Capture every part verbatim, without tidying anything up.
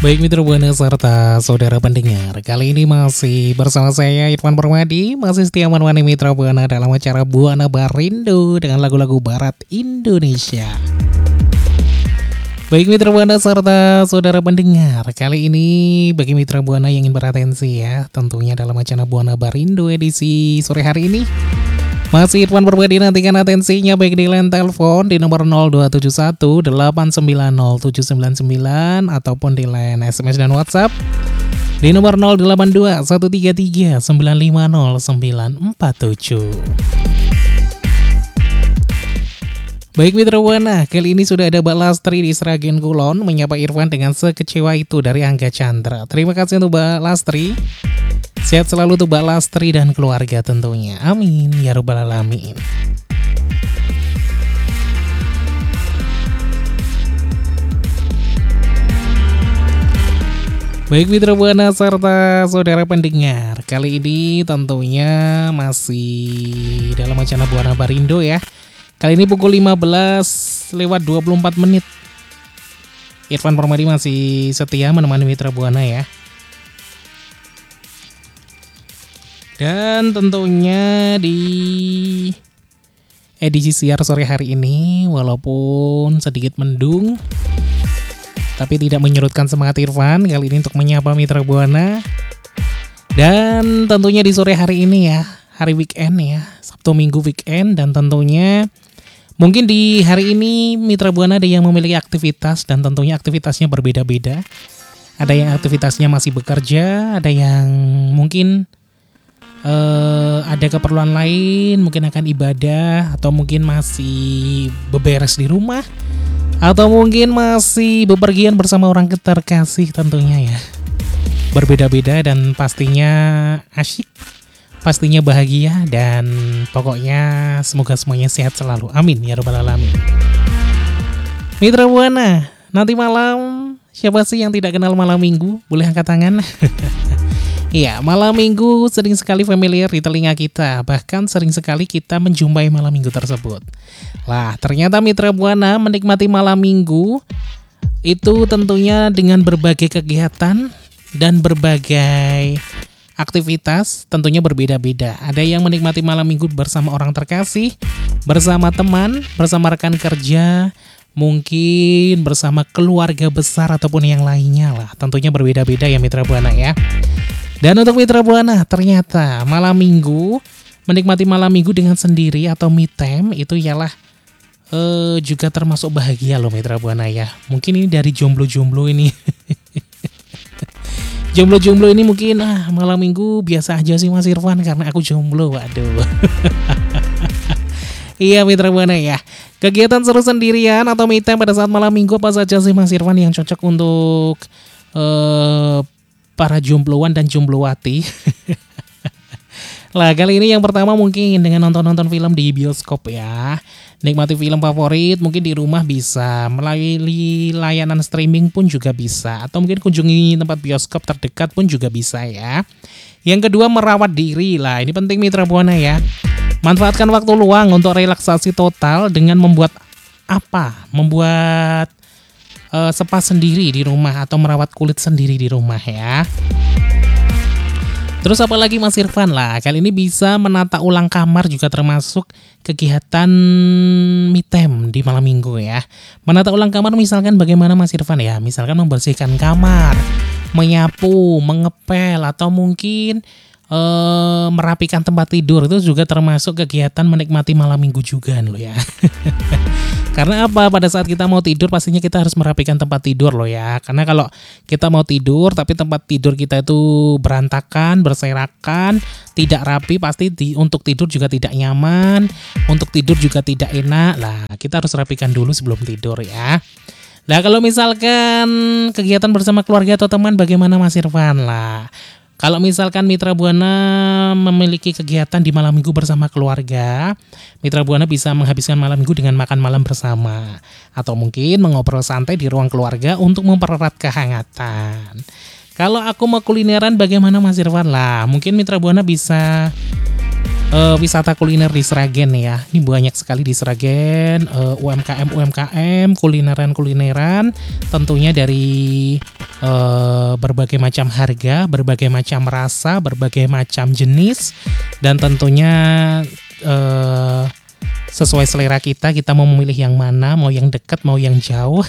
Baik mitra Buana serta saudara pendengar, kali ini masih bersama saya Irfan Permadi, masih setia menemani mitra Buana dalam acara Buana Barindo dengan lagu-lagu barat Indonesia. Baik mitra Buana serta saudara pendengar, kali ini bagi mitra Buana yang ingin beratensi ya, tentunya dalam acara Buana Barindo edisi sore hari ini masih Irfan Permadi, nantikan atensinya baik di line telepon di nomor nol dua tujuh satu delapan sembilan nol tujuh sembilan sembilan ataupun di line S M S dan WhatsApp di nomor nol delapan dua satu tiga tiga sembilan lima nol sembilan empat tujuh. Baik mitra Buana, kali ini sudah ada Mbak Lastri di Sragen Kulon menyapa Irfan dengan sekecewa itu dari Angga Chandra. Terima kasih untuk Mbak Lastri. Sehat selalu untuk Mbak Lastri dan keluarga tentunya. Amin ya rabbal alamin. Baik mitra Buana serta saudara pendengar, kali ini tentunya masih dalam acara Buana Barindo ya. Kali ini pukul lima belas lewat dua puluh empat menit. Irfan Permadi masih setia menemani mitra Buana ya. Dan tentunya di edisi siar sore hari ini, walaupun sedikit mendung, tapi tidak menyurutkan semangat Irfan kali ini untuk menyapa mitra Buana. Dan tentunya di sore hari ini ya, hari weekend ya, Sabtu Minggu weekend, dan tentunya mungkin di hari ini mitra Buana ada yang memiliki aktivitas dan tentunya aktivitasnya berbeda-beda. Ada yang aktivitasnya masih bekerja, ada yang mungkin Uh, ada keperluan lain, mungkin akan ibadah, atau mungkin masih beberes di rumah, atau mungkin masih bepergian bersama orang terkasih tentunya ya. Berbeda-beda dan pastinya asyik, pastinya bahagia, dan pokoknya semoga semuanya sehat selalu. Amin ya rabbal alamin. Mitra Buana, nanti malam siapa sih yang tidak kenal malam minggu? Boleh angkat tangan? Iya, malam minggu sering sekali familiar di telinga kita. Bahkan sering sekali kita menjumpai malam minggu tersebut. Lah, ternyata mitra Buana menikmati malam minggu itu tentunya dengan berbagai kegiatan dan berbagai aktivitas tentunya berbeda-beda. Ada yang menikmati malam minggu bersama orang terkasih, bersama teman, bersama rekan kerja, mungkin bersama keluarga besar ataupun yang lainnya lah. Tentunya berbeda-beda ya mitra Buana ya. Dan untuk mitra Buana, ternyata malam minggu, menikmati malam minggu dengan sendiri atau me time itu ialah uh, juga termasuk bahagia loh mitra Buana ya. Mungkin ini dari jomblo-jomblo ini. Jomblo-jomblo ini mungkin ah malam minggu biasa aja sih Mas Irfan karena aku jomblo, waduh. Iya mitra Buana ya. Kegiatan seru sendirian atau me time pada saat malam minggu apa saja sih Mas Irfan yang cocok untuk uh, para jombloan dan jomblowati. Lah kali ini yang pertama mungkin dengan nonton-nonton film di bioskop ya. Nikmati film favorit, mungkin di rumah bisa, melalui layanan streaming pun juga bisa, atau mungkin kunjungi tempat bioskop terdekat pun juga bisa ya. Yang kedua merawat diri lah, ini penting mitra Buana ya. Manfaatkan waktu luang untuk relaksasi total dengan membuat apa? Membuat Uh, spa sendiri di rumah atau merawat kulit sendiri di rumah ya. Terus apalagi Mas Irfan lah, kali ini bisa menata ulang kamar juga termasuk kegiatan me time di malam minggu ya. Menata ulang kamar misalkan bagaimana Mas Irfan ya, misalkan membersihkan kamar, menyapu, mengepel, atau mungkin uh, merapikan tempat tidur, itu juga termasuk kegiatan menikmati malam minggu juga loh ya. Karena apa? Pada saat kita mau tidur pastinya kita harus merapikan tempat tidur loh ya. Karena kalau kita mau tidur tapi tempat tidur kita itu berantakan, berserakan, tidak rapi, pasti di, untuk tidur juga tidak nyaman, untuk tidur juga tidak enak. Lah, kita harus rapikan dulu sebelum tidur ya. Nah, kalau misalkan kegiatan bersama keluarga atau teman bagaimana Mas Irfan lah? Kalau misalkan mitra Buana memiliki kegiatan di malam minggu bersama keluarga, mitra Buana bisa menghabiskan malam minggu dengan makan malam bersama, atau mungkin mengobrol santai di ruang keluarga untuk mempererat kehangatan. Kalau aku mau kulineran bagaimana Mas Irfan lah? Mungkin mitra Buana bisa uh, wisata kuliner di Sragen ya. Ini banyak sekali di Sragen, uh, U M K M U M K M, kulineran-kulineran, tentunya dari uh, berbagai macam harga, berbagai macam rasa, berbagai macam jenis, dan tentunya uh, sesuai selera kita, kita mau memilih yang mana, mau yang dekat, mau yang jauh.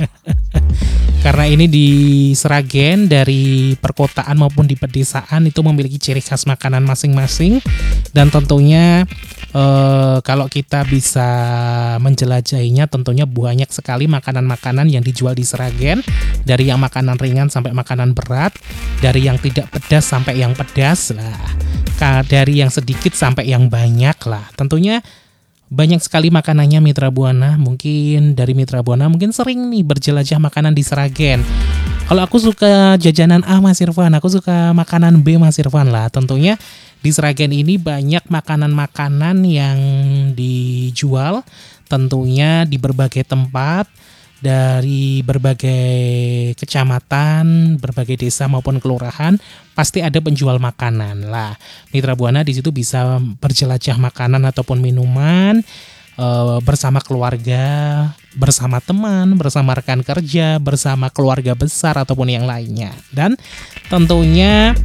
Karena ini di Sragen, dari perkotaan maupun di pedesaan itu memiliki ciri khas makanan masing-masing. Dan tentunya eh, kalau kita bisa menjelajahinya, tentunya banyak sekali makanan-makanan yang dijual di Sragen. Dari yang makanan ringan sampai makanan berat, dari yang tidak pedas sampai yang pedas lah, dari yang sedikit sampai yang banyak lah. Tentunya banyak sekali makanannya Mitra Buana. Mungkin dari Mitra Buana mungkin sering nih berjelajah makanan di Sragen. Kalau aku suka jajanan A, Mas Irfan, aku suka makanan B, Mas Irfan lah. Tentunya di Sragen ini banyak makanan-makanan yang dijual, tentunya di berbagai tempat, dari berbagai kecamatan, berbagai desa maupun kelurahan, pasti ada penjual makanan lah. Mitra Buana di situ bisa berjelajah makanan ataupun minuman e, bersama keluarga, bersama teman, bersama rekan kerja, bersama keluarga besar ataupun yang lainnya. Dan tentunya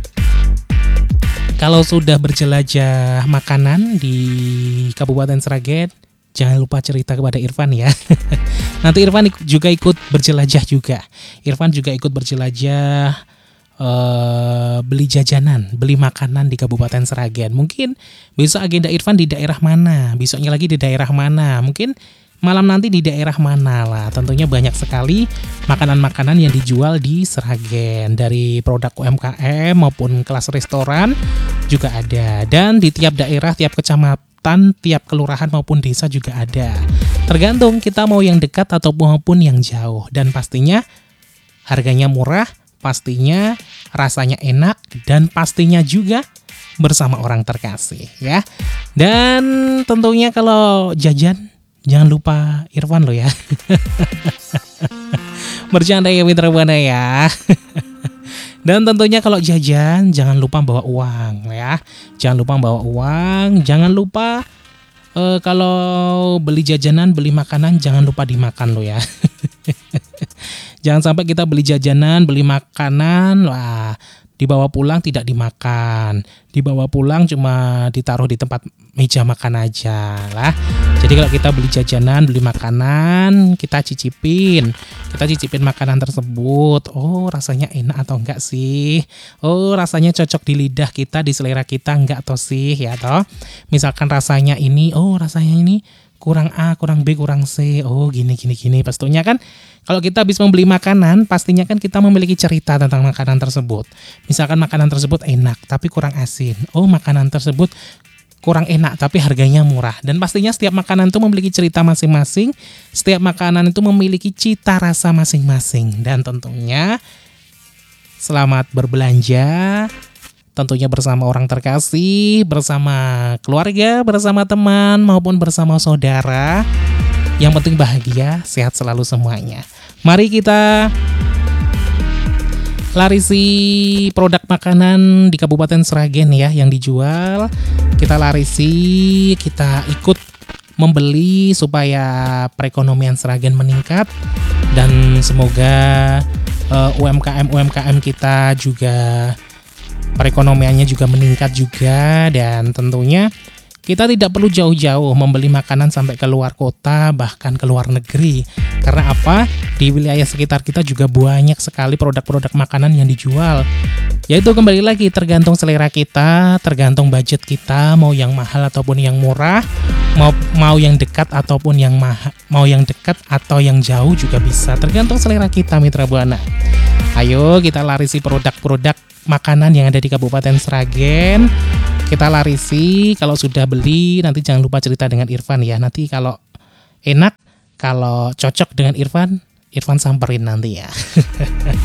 kalau sudah berjelajah makanan di Kabupaten Sragen, jangan lupa cerita kepada Irfan ya. Nanti Irfan juga ikut berjelajah juga. Irfan juga ikut berjelajah uh, beli jajanan, beli makanan di Kabupaten Sragen. Mungkin besok agenda Irfan di daerah mana, besoknya lagi di daerah mana, mungkin malam nanti di daerah mana lah. Tentunya banyak sekali makanan-makanan yang dijual di Sragen, dari produk U M K M maupun kelas restoran juga ada. Dan di tiap daerah, tiap kecamatan, tiap kelurahan maupun desa juga ada. Tergantung kita mau yang dekat ataupun yang jauh. Dan pastinya harganya murah, pastinya rasanya enak, dan pastinya juga bersama orang terkasih ya. Dan tentunya kalau jajan, jangan lupa Irfan lo ya. Bercanda ya Mitra Buana ya. Dan tentunya kalau jajan, jangan lupa bawa uang ya. Jangan lupa bawa uang. Jangan lupa uh, kalau beli jajanan, beli makanan, jangan lupa dimakan lo ya. Jangan sampai kita beli jajanan, beli makanan, wah, dibawa pulang tidak dimakan. Dibawa pulang cuma ditaruh di tempat meja makan aja lah. Jadi kalau kita beli jajanan, beli makanan, kita cicipin. Kita cicipin makanan tersebut. Oh, rasanya enak atau enggak sih? Oh, rasanya cocok di lidah kita, di selera kita enggak toh sih ya toh? Misalkan rasanya ini, oh rasanya ini kurang A, kurang B, kurang C. Oh, gini gini gini. Pastinya kan kalau kita habis membeli makanan, pastinya kan kita memiliki cerita tentang makanan tersebut. Misalkan makanan tersebut enak tapi kurang asin. Oh, makanan tersebut kurang enak tapi harganya murah. Dan pastinya setiap makanan itu memiliki cerita masing-masing. Setiap makanan itu memiliki cita rasa masing-masing. Dan tentunya selamat berbelanja, tentunya bersama orang terkasih, bersama keluarga, bersama teman, maupun bersama saudara. Yang penting bahagia, sehat selalu semuanya. Mari kita larisi produk makanan di Kabupaten Sragen ya yang dijual. Kita larisi, kita ikut membeli supaya perekonomian Sragen meningkat. Dan semoga uh, U M K M U M K M kita juga perekonomiannya juga meningkat juga. Dan tentunya kita tidak perlu jauh-jauh membeli makanan sampai ke luar kota, bahkan ke luar negeri. Karena apa? Di wilayah sekitar kita juga banyak sekali produk-produk makanan yang dijual. Yaitu kembali lagi tergantung selera kita, tergantung budget kita, mau yang mahal ataupun yang murah, mau mau yang dekat ataupun yang mahal, mau yang dekat atau yang jauh juga bisa. Tergantung selera kita Mitra Buana. Ayo kita larisi produk-produk makanan yang ada di Kabupaten Sragen. Kita larisi, kalau sudah beli nanti jangan lupa cerita dengan Irfan ya. Nanti kalau enak, kalau cocok dengan Irfan, Irfan samperin nanti ya.